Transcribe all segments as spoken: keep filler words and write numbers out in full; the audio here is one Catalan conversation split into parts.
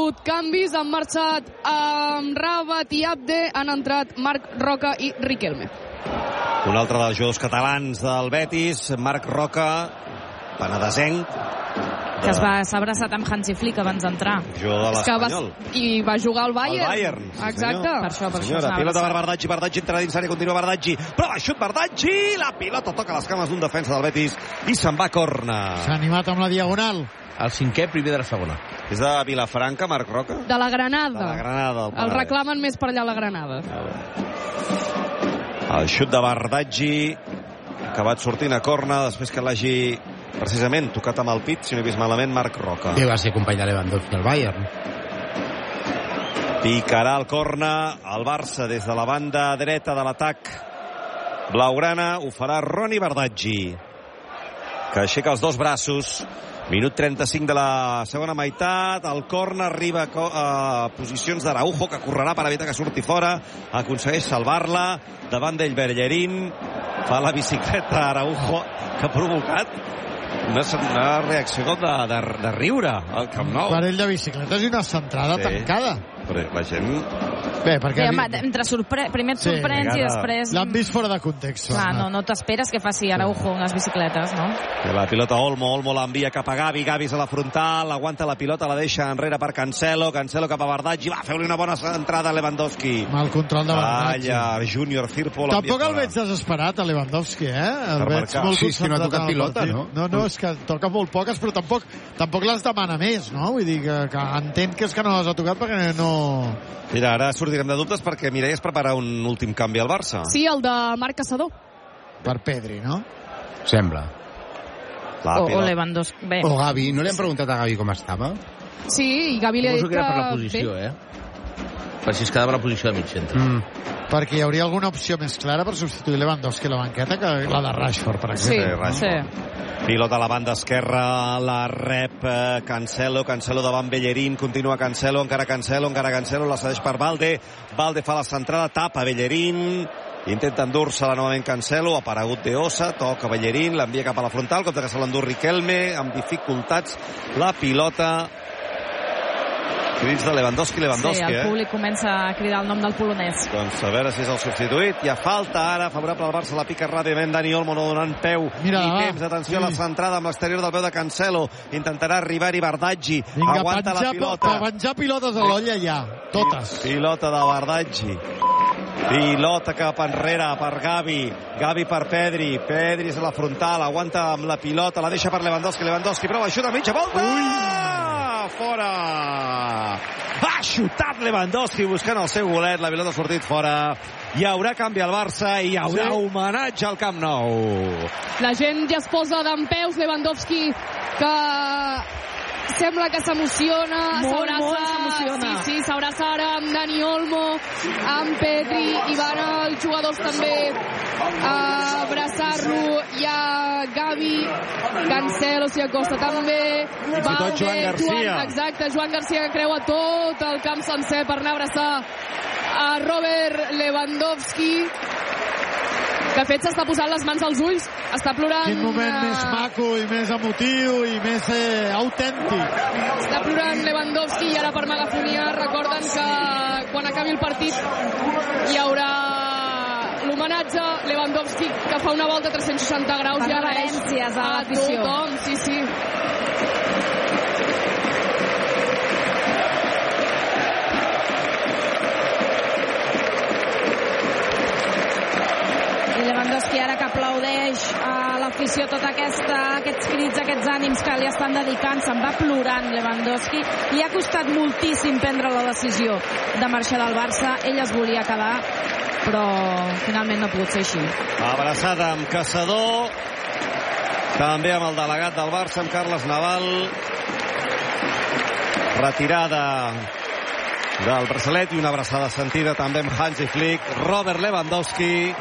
hagut canvis, han marxat amb Rabat i Abde, han entrat Marc Roca i Riquelme. Un altre dels jugadors catalans del Betis, Marc Roca, penedesenc, que es va s'ha abraçat amb Hansi Flick abans d'entrar. Jugador de l'Espanyol. I va jugar al Bayern. Al Bayern, sí, exacte. Per això, per senyora, això pilota per Bardaggi, Bardaggi entra dins l'àrea, continua Bardaggi, prova xut Bardaggi, la pilota toca les cames d'un defensa del Betis i se'n va a corna. S'ha animat amb la diagonal. El cinquè, primer de la segona. És de Vilafranca, Marc Roca? De la Granada. De la Granada. El, el reclamen més per allà a la Granada. El xut de Bardaggi, acabat sortint a corna, després que l'hagi precisament tocat amb el pit, si no he vist malament, Marc Roca. Que va ser company de Lewandowski al Bayern. Picarà el corna el Barça des de la banda dreta de l'atac blaugrana. Ho farà Ronny Bardaggi, que aixeca els dos braços. Minut trenta-cinc de la segona meitat. El corna arriba a posicions d'Araujo, que correrà per evitar que surti fora. Aconsegueix salvar-la. Davant d'ell Bellerín. Fa la bicicleta Araujo, que ha provocat una, una reacció com de, de, de riure al Camp Nou. Parell de bicicletes i una centrada sí. tancada. Però la gent... Bé, perquè... Bé, home, entre sorpre... primer et sí, sorprens i després... L'han vist fora de context. Clar, no, no t'esperes que faci Araujo en les bicicletes, no? La pilota Olmo, Olmo l'envia cap a Gavi, Gavi és a la frontal, aguanta la pilota, la deixa enrere per Cancelo, Cancelo cap a Bardaggi, va fer-li una bona entrada a Lewandowski. Mal control de Bardaggi. Calla, Júnior Firpo... Tampoc el veig desesperat, a Lewandowski, eh? El veig molt sí, que no ha tocat pilota, no? No, no, és que toca molt poques, però tampoc, tampoc les demana més, no? Vull dir que, que entenc que és que no les ha tocat perquè no... Mira, ara sortirem de dubtes perquè Mireia es prepara un últim canvi al Barça. Sí, el de Marc Caçador. Per Pedri, no? Sembla. La o, o Lewandowski. Bé. O Gavi. No li han preguntat a Gavi com estava? Sí, i Gavi li ha dit que... que era per la posició, bé. eh? Per si es quedava a la posició de mig centre. Mm. Perquè hi hauria alguna opció més clara per substituir Lewandowski a la banqueta que la de Rashford, per exemple. Sí, Rashford. sí. Pilota a la banda esquerra, la rep eh, Cancelo, Cancelo davant Bellerín, continua Cancelo, encara Cancelo, encara Cancelo, la cedeix per Valde, Valde fa la centrada, tapa Bellerín, intenta endur-se-la novament Cancelo, ha aparegut de Osa, toca Bellerín, l'envia cap a la frontal, contra que se l'endur Riquelme, amb dificultats, la pilota... Crits de Lewandowski, Lewandowski, sí, el eh? públic comença a cridar el nom del polonès. Doncs a veure si és el substituït. Hi ha falta ara, favorable al Barça, la pica ràpidament Dani Olmo, no donant peu Mira, ni va. temps. Atenció sí. a la centrada amb l'exterior del peu de Cancelo. Intentarà arribar-hi Bardaggi. Vinga, aguanta penjar, la pilota. Per penjar pilotes a l'olla ja, totes. Pilota de Bardaggi. Pilota cap enrere per Gavi. Gavi per Pedri. Pedri és a la frontal, aguanta amb la pilota, la deixa per Lewandowski. Lewandowski prova, xuta a mitja volta! Ui! Fora! Ha xutat Lewandowski buscant el seu golet, la pilota ha sortit fora. Hi haurà canvi al Barça i hi haurà sí. homenatge al Camp Nou. La gent ja es posa d'empeus, Lewandowski, que sembla que s'emociona, s'abraça, sí, sí, s'abraça ara amb Dani Olmo, amb Pedri, i van els jugadors també a abraçar-lo. Hi ha Gavi, Cancelo s'hi acosta també, Valde, Joan Garcia. Joan, exacte, Joan Garcia, que creua tot el camp sencer per anar a abraçar a Robert Lewandowski, que de fet s'està posant les mans als ulls, està plorant. Quin moment uh... més maco i més emotiu i més eh, autèntic. Està plorant Lewandowski, i ara per megafonia recorden que quan acabi el partit hi haurà l'homenatge Lewandowski, que fa una volta a tres cents seixanta graus i reverències a l'afició. Tothom, sí, sí. Lewandowski ara que aplaudeix a l'afició tot aquesta, aquests crits, aquests ànims que li estan dedicant, se'n va plorant Lewandowski, i ha costat moltíssim prendre la decisió de marxar del Barça. Ell es volia quedar, però finalment no ha pogut ser així. Abraçada amb Caçador, també amb el delegat del Barça, amb Carles Naval. Retirada del braçalet i una abraçada sentida també amb Hansi Flick. Robert Lewandowski.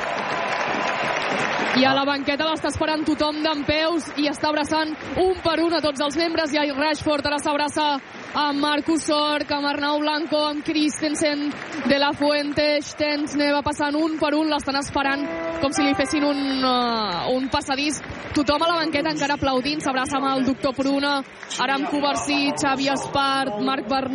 I a la banqueta l'està esperant tothom dempeus i està abraçant un per un a tots els membres. I a Rashford ara s'abraça amb Marcus Sorg, amb Arnau Blanco, amb Christensen, De La Fuente, Stensne, va passant un per un, l'estan esperant com si li fessin un, uh, un passadís. Tothom a la banqueta encara aplaudint, s'abraça amb el doctor Pruna, ara amb Covarsí, Xavi Espart, Marc Bernat,